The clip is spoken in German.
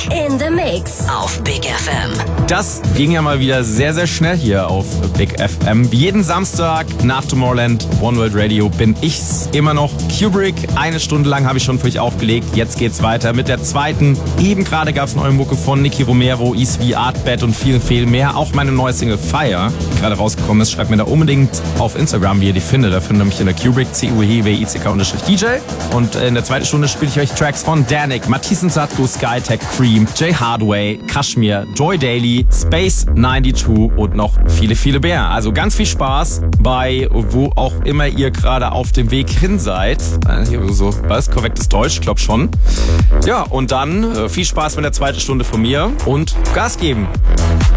in the Mix auf Big FM. Das ging ja mal wieder sehr, sehr schnell hier auf Big FM. Wie jeden Samstag nach Tomorrowland One World Radio bin ich's immer noch. Kubrick, 1 Stunde lang habe ich schon für euch aufgelegt. Jetzt geht's weiter mit der zweiten. Eben gerade gab's neue Mucke von Nicky Romero, Isvi, Artbed und viel, viel mehr. Auch meine neue Single Fire, die gerade rausgekommen ist. Schreibt mir da unbedingt auf Instagram, wie ihr die findet. Da findet ihr mich in der Kubrick, CUEWICK_DJ. Und in der zweiten Stunde spiele ich euch Tracks von Danik, Matthiesen Satko, Skytech, Cream, Jay Hardway, Kashmir, Joy Daily, Space 92 und noch viele, viele mehr. Also ganz viel Spaß bei wo auch immer ihr gerade auf dem Weg hin seid. Hier so, was? Korrektes Deutsch, ich glaube schon. Ja, und dann viel Spaß mit der zweiten Stunde von mir und Gas geben.